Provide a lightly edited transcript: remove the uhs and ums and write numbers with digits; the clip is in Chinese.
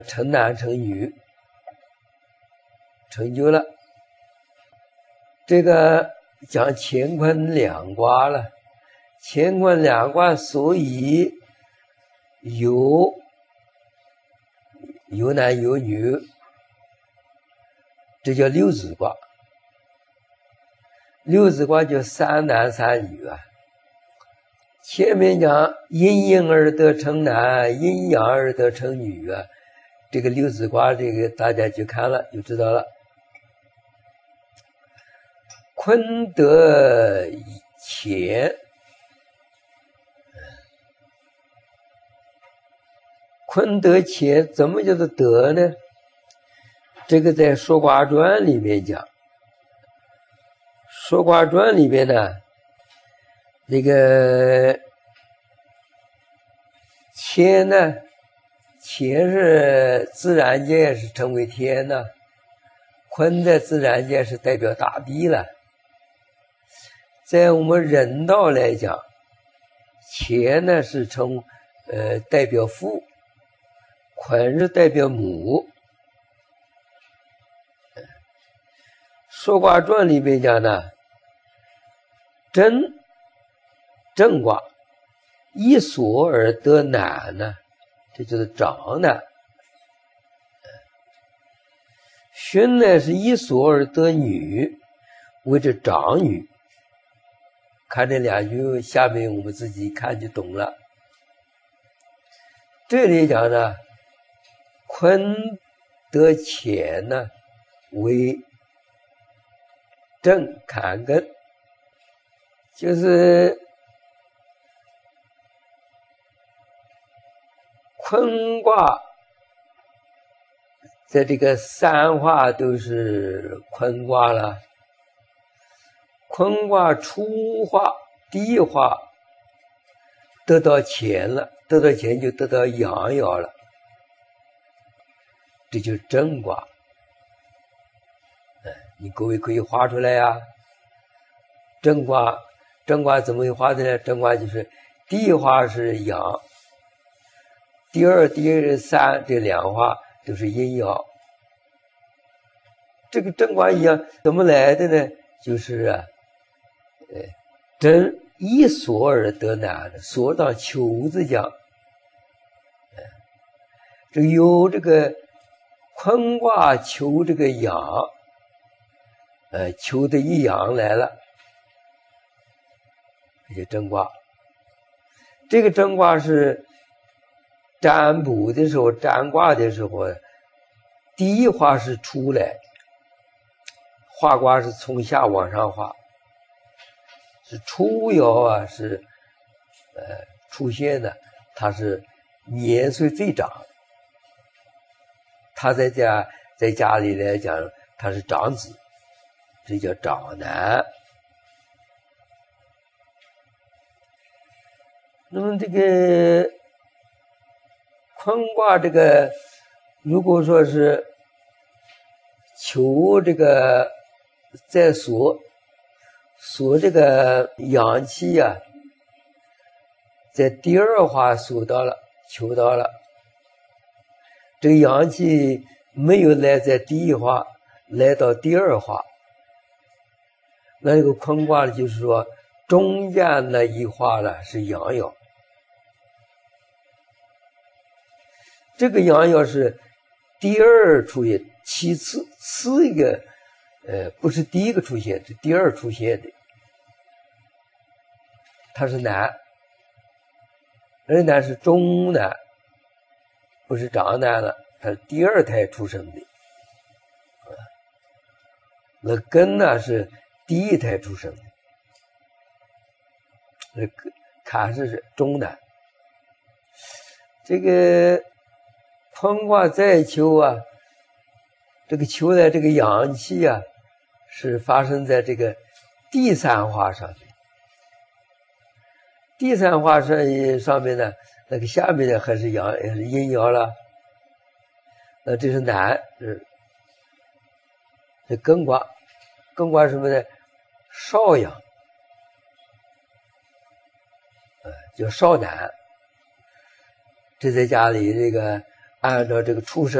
成男成女，成就了。这个讲乾坤两卦了，乾坤两卦所以有男有女，这叫六子卦。六子卦就三男三女啊。前面讲阴阴而得成男，阴阳而得成女啊。这个六子卦，这个大家去看了就知道了。坤得乾，坤得乾，怎么叫做得呢？这个在《说卦传》里面讲，《说卦传》里面呢，那个乾呢，乾是自然界是称为天呢，坤在自然界是代表大地了。在我们人道来讲，乾呢是称代表父，坤是代表母。说卦传里面讲呢，正卦一所而得男呢，这就是长男。巽呢是一所而得女，谓之长女。看这两句，下面我们自己看就懂了。这里讲呢，坤得乾呢为正坎艮，就是坤卦在这个三化都是坤卦了。坤卦初化第一化得到乾了，得到乾就得到阳爻了，这就是正卦。你各位可以画出来呀。正卦怎么画的呢？正卦就是第一化是阳，第二、第三这两化都是阴爻。这个正卦一样怎么来的呢？就是真一所而得男，所当求字讲。这有这个坤卦求这个阳，求的一阳来了，这就正卦。这个正卦是占卜的时候，占卦的时候，第一画是出来，画卦是从下往上画，是初爻啊，是出现的，它是年岁最长，他在家里来讲，他是长子，这叫长男。那么这个坤卦这个，如果说是求这个在所这个阳气啊，在第二化所到了，求到了，这个阳气没有来在第一化，来到第二化，那这个坤卦呢，就是说中间那一化呢是阳爻。这个阳爻是第二出现，其次一个不是第一个出现，是第二出现的。他是男，而男是中男，不是长男了，他是第二胎出生的。那艮呢是第一胎出生的，那坎是中男。这个坤卦再求啊，这个求的这个阳气啊，是发生在这个第三化上面。第三化上面呢，那个下面呢还是阳，也是阴爻了。那这是男，这艮卦，艮卦什么呢？少阳，叫少男。这在家里这个按照这个出生